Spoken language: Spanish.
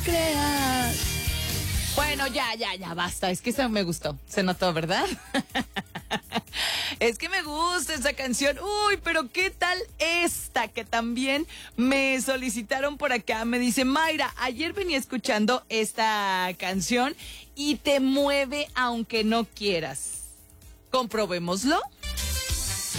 creas. Bueno, ya, basta. Es que eso me gustó. Se notó, ¿verdad? Es que me gusta esa canción. Uy, pero ¿qué tal esta? Que también me solicitaron por acá. Me dice, Mayra, ayer venía escuchando esta canción y te mueve aunque no quieras. Comprobémoslo.